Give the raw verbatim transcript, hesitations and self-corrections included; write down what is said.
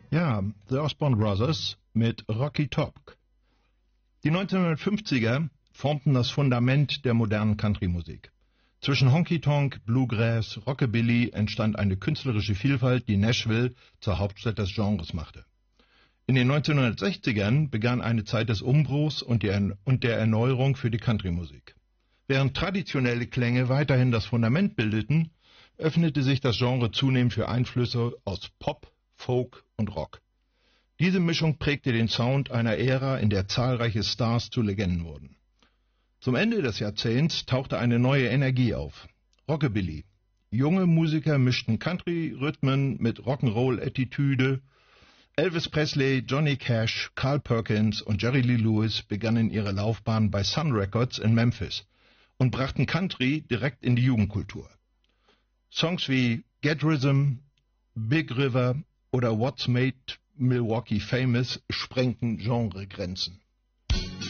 Ja, The Osborne Brothers mit Rocky Top. Die neunzehnhundertfünfziger formten das Fundament der modernen Country-Musik. Zwischen Honky-Tonk, Bluegrass, Rockabilly entstand eine künstlerische Vielfalt, die Nashville zur Hauptstadt des Genres machte. In den neunzehnhundertsechzigern begann eine Zeit des Umbruchs und, die, und der Erneuerung für die Country-Musik. Während traditionelle Klänge weiterhin das Fundament bildeten, öffnete sich das Genre zunehmend für Einflüsse aus Pop, Folk und Rock. Diese Mischung prägte den Sound einer Ära, in der zahlreiche Stars zu Legenden wurden. Zum Ende des Jahrzehnts tauchte eine neue Energie auf. Rockabilly. Junge Musiker mischten Country-Rhythmen mit Rock'n'Roll-Attitüde. Elvis Presley, Johnny Cash, Carl Perkins und Jerry Lee Lewis begannen ihre Laufbahn bei Sun Records in Memphis und brachten Country direkt in die Jugendkultur. Songs wie Get Rhythm, Big River oder What's Made Milwaukee Famous sprengten Genregrenzen.